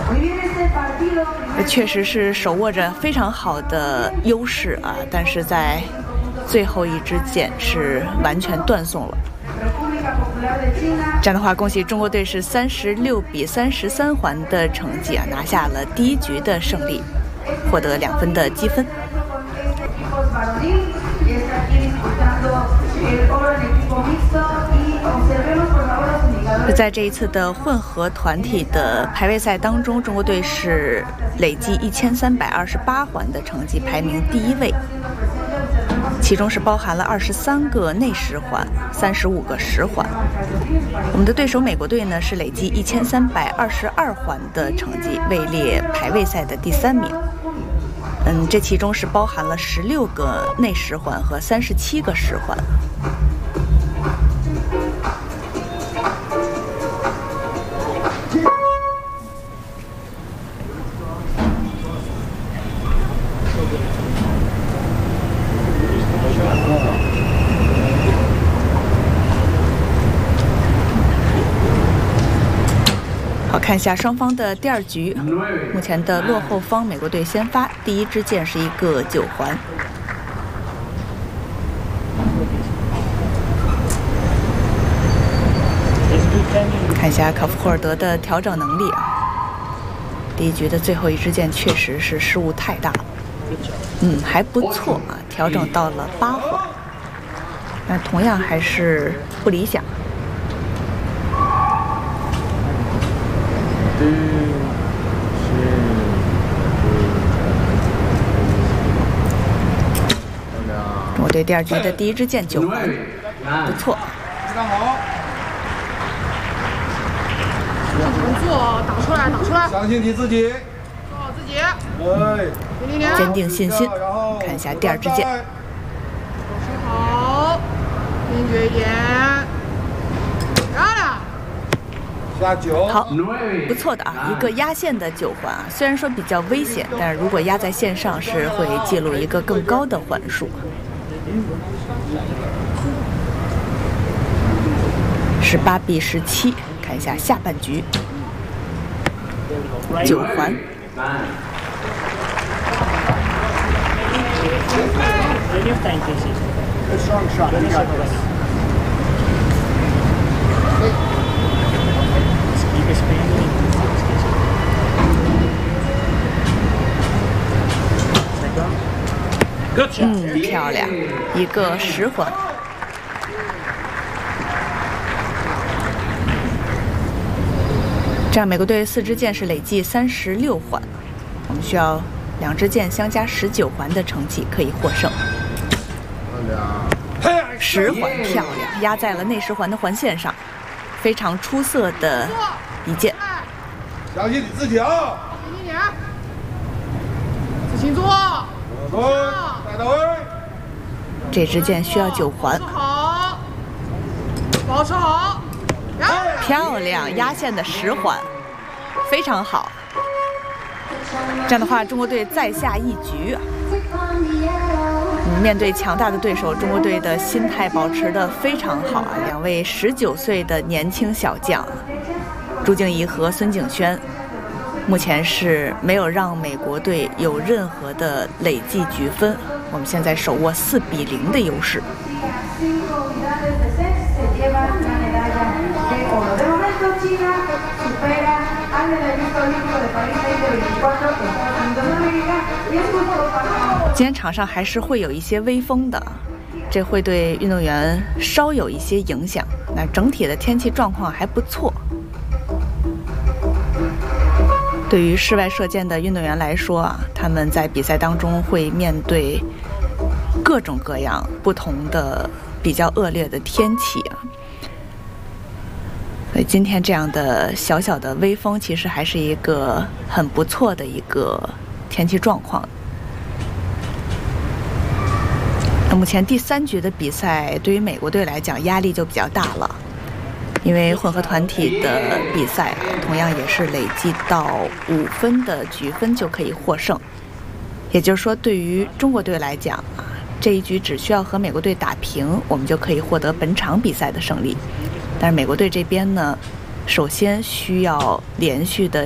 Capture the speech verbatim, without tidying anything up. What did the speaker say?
确实是手握着非常好的优势啊，但是在最后一支箭是完全断送了。这样的话，恭喜中国队是三十六比三十三环的成绩啊，拿下了第一局的胜利，获得两分的积分。在这一次的混合团体的排位赛当中，中国队是累计一千三百二十八环的成绩，排名第一位。其中是包含了二十三个内十环，三十五个十环。我们的对手美国队呢是累计一千三百二十二环的成绩，位列排位赛的第三名。嗯，这其中是包含了十六个内十环和三十七个十环。好，看一下双方的第二局，目前的落后方美国队先发，第一支箭是一个九环。看一下考夫霍尔德的调整能力啊，第一局的最后一支箭确实是失误太大了，嗯，还不错啊，调整到了八环，但同样还是不理想。中国队第二局的第一支箭九环，不错。 非常好。做打出来，打出来。相信你自己。做好自己。对。 坚定信心。看一下第二支箭。 手好，坚决一点。漂亮。下九。 好，不错的啊，一个压线的九环啊，虽然说比较危险，但是如果压在线上是会记录一个更高的环数。十八比十七，看一下下半局，九环。嗯，漂亮，一个十环。这样美国队四支箭是累计三十六环，我们需要两支箭相加十九环的成绩可以获胜。十环漂亮，压在了内十环的环线上，非常出色的一箭。 相信你自己啊！小心一点，自行做。带到位。 这支箭需要九环。 好，保持好。 漂亮，压线的十环，非常好。这样的话，中国队再下一局。嗯，面对强大的对手，中国队的心态保持得非常好啊！两位十九岁的年轻小将，朱静怡和孙景轩，目前是没有让美国队有任何的累计局分。我们现在手握四比零的优势。今天场上还是会有一些微风的，这会对运动员稍有一些影响。那整体的天气状况还不错。对于室外射箭的运动员来说啊，他们在比赛当中会面对各种各样不同的比较恶劣的天气啊。所以今天这样的小小的微风，其实还是一个很不错的一个天气状况。那目前第三局的比赛，对于美国队来讲压力就比较大了，因为混合团体的比赛啊，同样也是累计到五分的局分就可以获胜。也就是说，对于中国队来讲啊，这一局只需要和美国队打平，我们就可以获得本场比赛的胜利。但是美国队这边呢，首先需要连续的